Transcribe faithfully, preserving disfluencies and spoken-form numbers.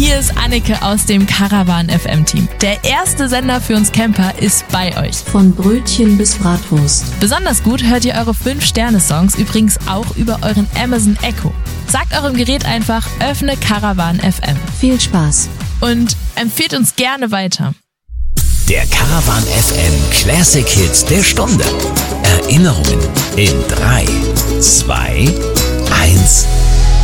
hier ist Anneke aus dem Caravan F M Team. Der erste Sender für uns Camper ist bei euch. Von Brötchen bis Bratwurst. Besonders gut hört ihr eure fünf Sterne Songs übrigens auch über euren Amazon Echo. Sagt eurem Gerät einfach, öffne Caravan F M. Viel Spaß. Und empfehlt uns gerne weiter. Der Caravan F M Classic Hits der Stunde. Erinnerungen in drei, zwei, eins.